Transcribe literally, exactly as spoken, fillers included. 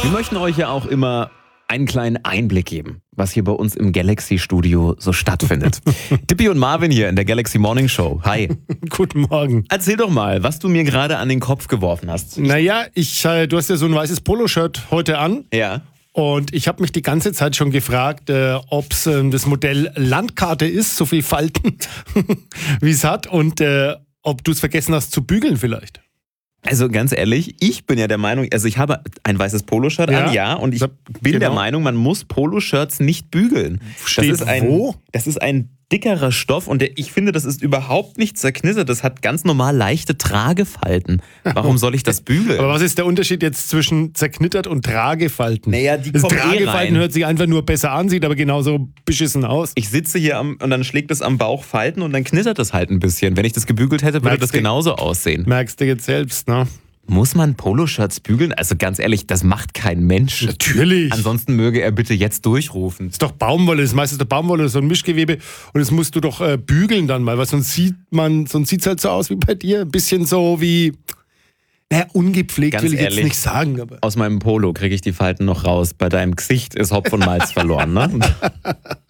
Wir möchten euch ja auch immer einen kleinen Einblick geben, was hier bei uns im Galaxy-Studio so stattfindet. Dippy und Marvin hier in der Galaxy Morning Show. Hi. Guten Morgen. Erzähl doch mal, was du mir gerade an den Kopf geworfen hast. Naja, ich, äh, du hast ja so ein weißes Poloshirt heute an. Ja. Und ich habe mich die ganze Zeit schon gefragt, äh, ob es äh, das Modell Landkarte ist, so viel Falten, wie es hat. Und äh, ob du es vergessen hast zu bügeln vielleicht. Also ganz ehrlich, ich bin ja der Meinung, also ich habe ein weißes Poloshirt Ja, an, ja, und ich da- bin der genau. Meinung, man muss Poloshirts nicht bügeln. Steht das ist ein, wo? Das ist ein dickerer Stoff und der, ich finde, das ist überhaupt nicht zerknittert. Das hat ganz normal leichte Tragefalten. Warum soll ich das bügeln? Aber was ist der Unterschied jetzt zwischen zerknittert und Tragefalten? Naja, die das kommen eh Tragefalten rein. hört sich einfach nur besser an, sieht aber genauso beschissen aus. Ich sitze hier am, und dann schlägt es am Bauch Falten und dann knittert es halt ein bisschen. Wenn ich das gebügelt hätte, würde Merkst das du- genauso aussehen. Merkst du jetzt selbst, ne? Muss man Poloshirts bügeln? Also ganz ehrlich, das macht kein Mensch. Natürlich. Ansonsten möge er bitte jetzt durchrufen. ist doch Baumwolle, das meiste ist doch Baumwolle, so ein Mischgewebe. Und das musst du doch äh, bügeln dann mal, weil sonst sieht man, sonst sieht es halt so aus wie bei dir. Ein bisschen so wie, naja, ungepflegt Ganz will ich ehrlich. jetzt nicht sagen. Aber Aus meinem Polo kriege ich die Falten noch raus. Bei deinem Gesicht ist Hopf und Malz verloren, ne?